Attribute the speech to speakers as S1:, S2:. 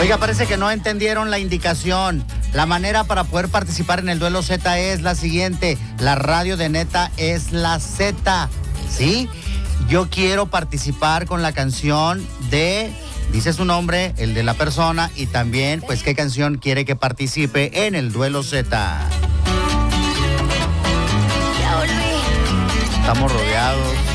S1: Oiga, parece que no entendieron la indicación. La manera para poder participar en el Duelo Z es la siguiente. La radio de Neta es la Z, ¿sí? Yo quiero participar con la canción de... Dice su nombre, el de la persona y también, pues, qué canción quiere que participe en el Duelo Z.
S2: Ya volví.
S1: Estamos rodeados